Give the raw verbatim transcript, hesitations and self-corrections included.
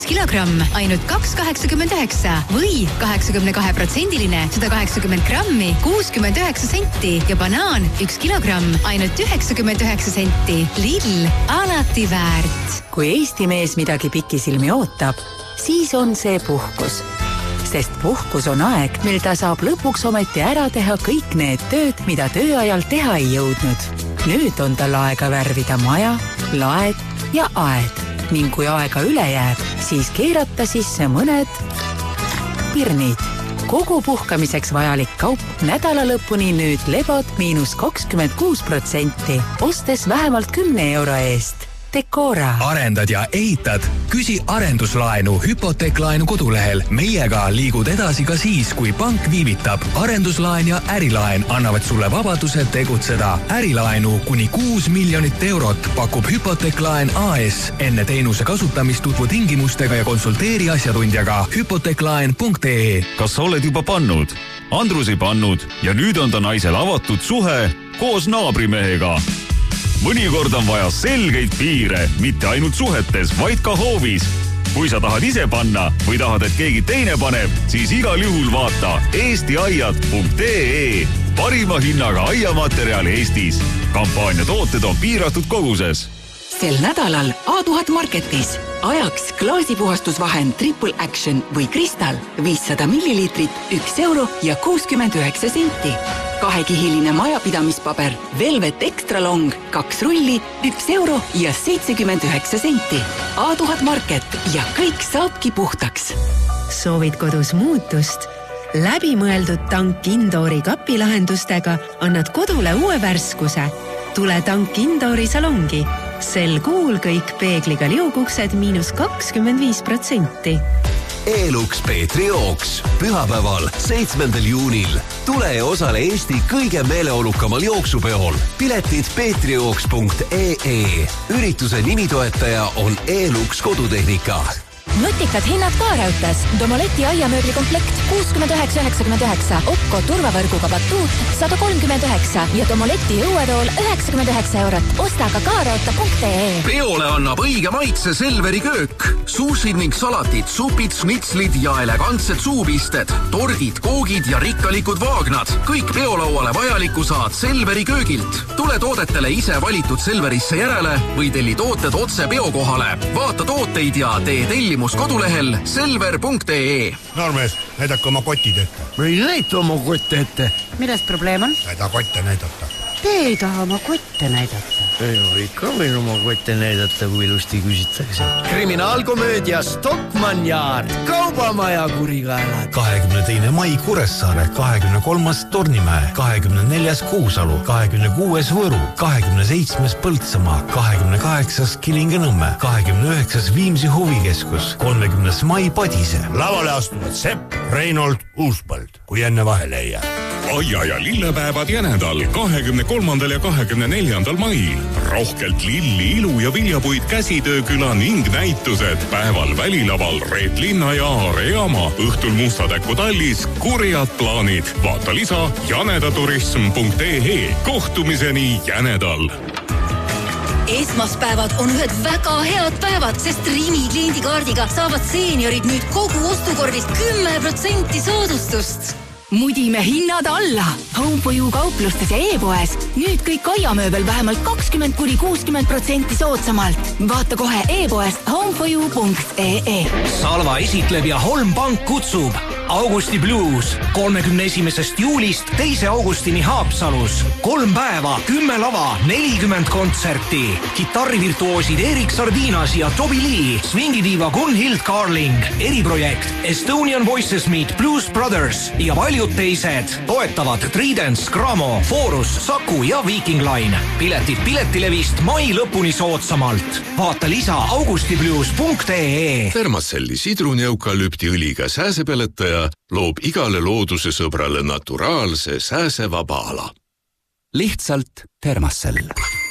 kilogramm ainult kaks kaheksakümmend üheksa või kaheksakümne kahe protsendiline sada kaheksakümmend grammi kuuskümmend üheksa senti ja banaan üks kilogramm ainult üheksakümmend üheksa senti. Lidl, alati väärt. Kui Eesti mees midagi pikisilmi ootab, siis on see puhkus. Sest puhkus on aeg, mil ta saab lõpuks ometi ära teha kõik need tööd, mida tööajal teha ei jõudnud. Nüüd on tal aega värvida maja, laed ja aed. Ning kui aega üle jääb, siis keerata sisse mõned pirnid. Kogu puhkamiseks vajalik kaup nädala lõpuni nüüd lebod miinus kakskümmend kuus protsenti, ostes vähemalt kümne euro eest. Decora. Arendad ja ehitad? Küsi arenduslaenu hüpoteeklaenu kodulehel. Meiega liigud edasi ka siis, kui pank viivitab. Arenduslaen ja ärilaen annavad sulle vabaduse tegutseda. Ärilaenu kuni kuus miljonit eurot pakub hüpoteeklaen A S. Enne teenuse kasutamist tutvu tingimustega ja konsulteeri asjatundjaga hüpoteeklaen punkt ee. Kas sa oled juba pannud? Andrus ei pannud ja nüüd on ta naisel avatud suhe koos naabrimehega. Mõnikord on vaja selgeid piire, mitte ainult suhetes, vaid ka hoovis. Kui sa tahad ise panna või tahad, et keegi teine paneb, siis igal juhul vaata eesti aiad punkt ee. Parima hinnaga aiamaterjal Eestis. Kampaania tooted on piiratud koguses. Sel nädalal A tuhat Marketis ajaks klaasipuhastusvahend Triple Action või Kristal viissada milliliitrit, üks euro ja kuuskümmend üheksa senti. Kahekihiline majapidamispaber Velvet Extra Long, kaks rulli, üks euro ja seitsekümmend üheksa senti. A tuhat Market ja kõik saabki puhtaks. Soovid kodus muutust? Läbimõeldud tank Indoori kapilahendustega annad kodule uue värskuse. Tule tank Indoori salongi. Sel kuul kõik peegliga liuguksed miinus kakskümmend viis protsenti. Elux Peetri jooks. Pühapäeval, seitsmendal juunil. Tule ja osale Eesti kõige meeleolukamal jooksupeol. Piletid peetrijooks punkt ee. Ürituse nimitoetaja on Elux kodutehnika. Nutikad hinnad ka raudtes. Domoleti aiamööbli komplekt kuuskümmend üheksa üheksakümmend üheksa, Opko turvavõrguga batuut sada kolmkümmend üheksa ja Domoleti õuetool üheksakümmend üheksa eurot. Osta ka kaarauta punkt ee. Peole annab õige maitse Selveri köök. Suusid ning salatid, supid, snitslid ja elegantsed suupisted, tordid, koogid ja rikkalikud vaagnad. Kõik peolauale vajaliku saad Selveri köögilt. Tule toodetele ise valitud Selverisse järele või telli tooted otse peokohale. Vaata tooteid ja tee tellimus kodulehel selver punkt ee. Noormees, näidake oma kotid ette. Ma ei näita oma kotte ette. Milles probleem on? Näida kotte näidata. Te ei taha oma kotte näidata. Ei ole ikka võin oma kotte näidata, kui ilusti küsitakse. Kriminaalkomöödia Stockmann Yard. Kaubamaja kurikaelad. kahekümne teine mai Kuressaare, kahekümne kolmas Tornimäe, kahekümne neljas Kuusalu, kahekümne kuues Võru, kahekümne seitsmes Põltsamaa, kahekümne kaheksas Kilinga-Nõmme, kahekümne üheksas Viimsi huvikeskus, kolmekümnes mai Padise. Lavale astuvad Sepp, Reinold, Uuspõld, kui enne vahele ei jää. Aia ja lillepäevad Jänedal kahekümne kolmandal ja kahekümne neljandal mail. Rohkelt lilli, ilu ja viljapuid käsitööküla ning näitused. Päeval välilaval Reet Linna ja Aare Jaama. Õhtul Mustatäku tallis kurjad plaanid. Vaata lisa janedaturism punkt ee. Kohtumiseni Jänedal. Esmaspäevad on ühed väga head päevad, sest Rimi kliendikaardiga saavad seeniorid nüüd kogu ostukorvist kümme protsenti soodustust. Mudime hinnad alla. Home for You kauplustes ja e-poes. Nüüd kõik aiamööbel vähemalt kakskümmend kuni kuuskümmend protsenti soodsamalt. Vaata kohe e-poest home for you punkt ee. Salva esitleb ja Holm Pank kutsub. Augusti Blues kolmekümne esimesest juulist teise augustini Haapsalus. Kolm päeva, kümme lava, nelikümmend kontserti. Kitarrivirtuoosid Erik Sardinas ja Toby Lee. Swingidiiva Gunhild Carling. Eriprojekt Estonian Voices Meet Blues Brothers ja paljud teised. Toetavad Tridents, Gramo, Forus, Saku ja Viking Line. Piletid Piletilevist mai lõpuni soodsamalt. Vaata lisa augustiblues punkt ee. Termacelli sidruneukalüpti õliga sääsepeletaja loob igale looduse sõbrale naturaalse sääsevaba ala. Lihtsalt Termacell.